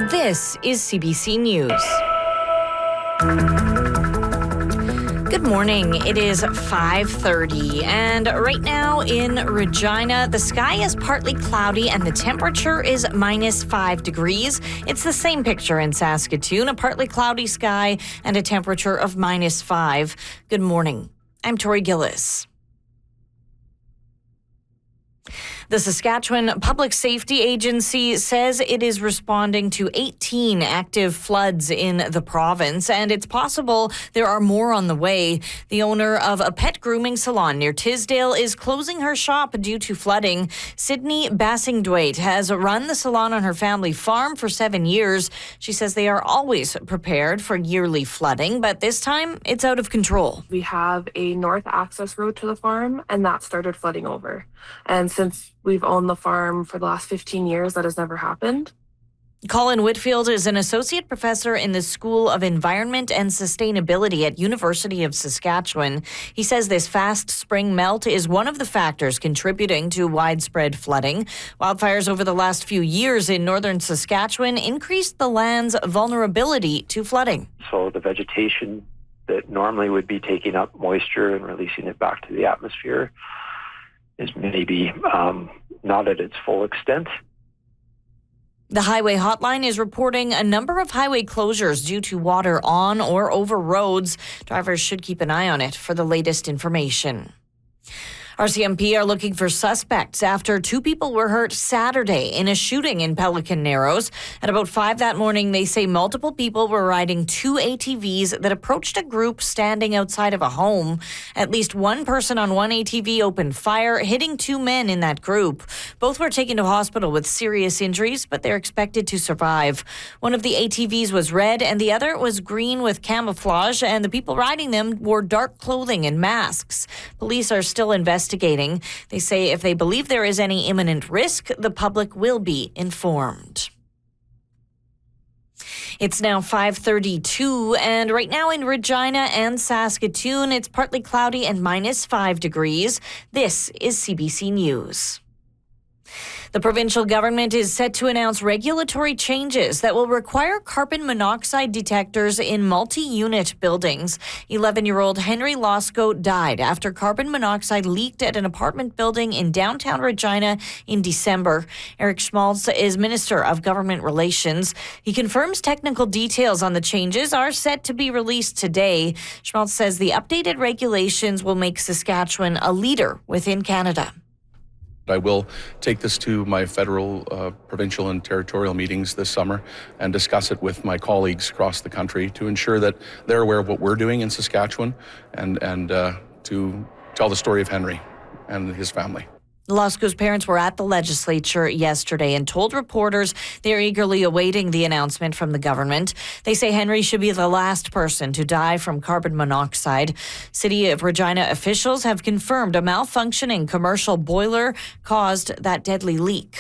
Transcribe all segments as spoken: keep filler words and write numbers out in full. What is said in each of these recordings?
This is C B C News. Good morning. It is five thirty, and right now in Regina, the sky is partly cloudy and the temperature is minus five degrees. It's the same picture in Saskatoon, a partly cloudy sky and a temperature of minus five. Good morning. I'm Tori Gillis. The Saskatchewan Public Safety Agency says it is responding to eighteen active floods in the province, and it's possible there are more on the way. The owner of a pet grooming salon near Tisdale is closing her shop due to flooding. Sydney Bassingthwaighte has run the salon on her family farm for seven years. She says they are always prepared for yearly flooding, but this time it's out of control. We have a north access road to the farm, and that started flooding over. And since we've owned the farm for the last fifteen years, that has never happened. Colin Whitfield is an associate professor in the School of Environment and Sustainability at University of Saskatchewan. He says this fast spring melt is one of the factors contributing to widespread flooding. Wildfires over the last few years in northern Saskatchewan increased the land's vulnerability to flooding. So the vegetation that normally would be taking up moisture and releasing it back to the atmosphere is maybe um, not at its full extent. The Highway Hotline is reporting a number of highway closures due to water on or over roads. Drivers should keep an eye on it for the latest information. R C M P are looking for suspects after two people were hurt Saturday in a shooting in Pelican Narrows. At about five that morning, they say multiple people were riding two A T Vs that approached a group standing outside of a home. At least one person on one A T V opened fire, hitting two men in that group. Both were taken to hospital with serious injuries, but they're expected to survive. One of the A T Vs was red and the other was green with camouflage, and the people riding them wore dark clothing and masks. Police are still investigating. They say if they believe there is any imminent risk, the public will be informed. It's now five thirty-two, and right now in Regina and Saskatoon, it's partly cloudy and minus five degrees. This is C B C News. The provincial government is set to announce regulatory changes that will require carbon monoxide detectors in multi-unit buildings. eleven-year-old Henry Losco died after carbon monoxide leaked at an apartment building in downtown Regina in December. Eric Schmaltz is Minister of Government Relations. He confirms technical details on the changes are set to be released today. Schmaltz says the updated regulations will make Saskatchewan a leader within Canada. I will take this to my federal, uh, provincial and territorial meetings this summer and discuss it with my colleagues across the country to ensure that they're aware of what we're doing in Saskatchewan and, and uh, to tell the story of Henry and his family. Losco's parents were at the legislature yesterday and told reporters they're eagerly awaiting the announcement from the government. They say Henry should be the last person to die from carbon monoxide. City of Regina officials have confirmed a malfunctioning commercial boiler caused that deadly leak.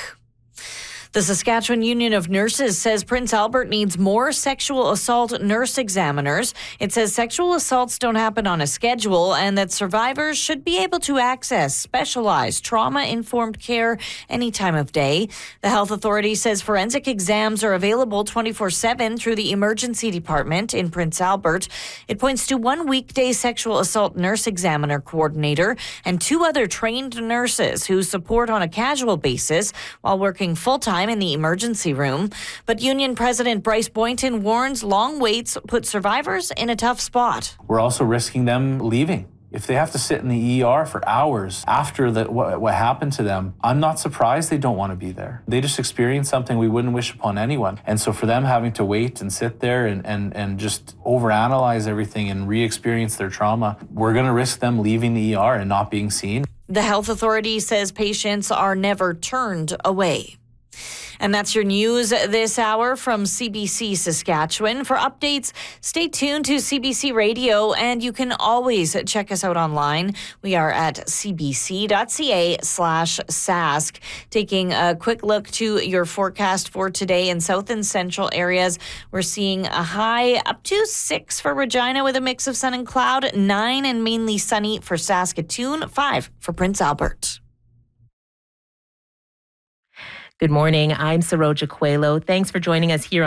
The Saskatchewan Union of Nurses says Prince Albert needs more sexual assault nurse examiners. It says sexual assaults don't happen on a schedule and that survivors should be able to access specialized trauma-informed care any time of day. The health authority says forensic exams are available twenty-four seven through the emergency department in Prince Albert. It points to one weekday sexual assault nurse examiner coordinator and two other trained nurses who support on a casual basis while working full-time in the emergency room. But Union President Bryce Boynton warns long waits put survivors in a tough spot. We're also risking them leaving. If they have to sit in the E R for hours after the, what, what happened to them, I'm not surprised they don't want to be there. They just experienced something we wouldn't wish upon anyone. And so for them having to wait and sit there and, and, and just overanalyze everything and re-experience their trauma, we're going to risk them leaving the E R and not being seen. The health authority says patients are never turned away. And that's your news this hour from C B C Saskatchewan. For updates, stay tuned to C B C Radio, and you can always check us out online. We are at cbc.ca slash sask. Taking a quick look to your forecast for today in south and central areas, we're seeing a high up to six for Regina with a mix of sun and cloud, nine and mainly sunny for Saskatoon, five for Prince Albert. Good morning. I'm Saroja Coelho. Thanks for joining us here on